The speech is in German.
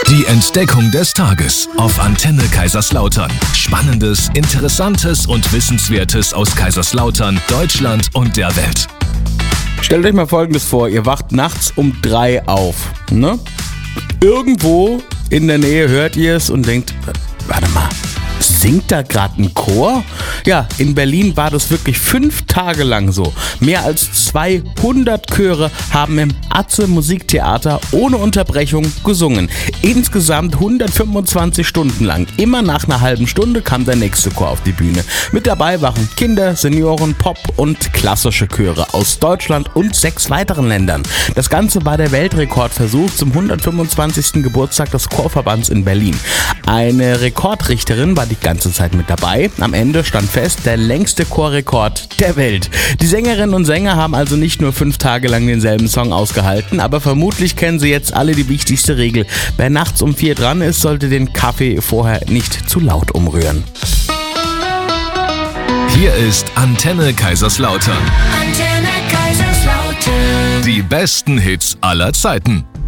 Die Entdeckung des Tages auf Antenne Kaiserslautern. Spannendes, Interessantes und Wissenswertes aus Kaiserslautern, Deutschland und der Welt. Stellt euch mal Folgendes vor, ihr wacht nachts um 3 auf, ne? Irgendwo in der Nähe hört ihr es und denkt, warte mal, singt da gerade ein Chor? Ja, in Berlin war das wirklich 5 Tage lang so. Mehr als 200 Chöre haben im Atze Musiktheater ohne Unterbrechung gesungen. Insgesamt 125 Stunden lang. Immer nach einer halben Stunde kam der nächste Chor auf die Bühne. Mit dabei waren Kinder, Senioren, Pop und klassische Chöre aus Deutschland und 6 weiteren Ländern. Das Ganze war der Weltrekordversuch zum 125. Geburtstag des Chorverbands in Berlin. Eine Rekordrichterin war die ganze Zeit mit dabei. Am Ende stand fest, der längste Chorrekord der Welt. Die Sängerinnen und Sänger haben also nicht nur 5 Tage lang denselben Song ausgehalten, aber vermutlich kennen sie jetzt alle die wichtigste Regel. Wer nachts um 4 dran ist, sollte den Kaffee vorher nicht zu laut umrühren. Hier ist Antenne Kaiserslautern. Antenne Kaiserslautern. Die besten Hits aller Zeiten.